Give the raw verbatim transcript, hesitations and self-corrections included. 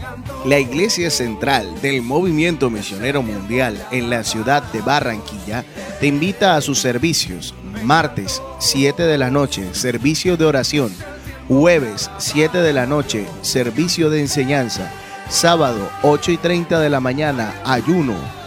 La Iglesia Central del Movimiento Misionero Mundial en la ciudad de Barranquilla te invita a sus servicios. Martes, siete de la noche, servicio de oración. Jueves, siete de la noche, servicio de enseñanza. Sábado, ocho y treinta de la mañana, ayuno.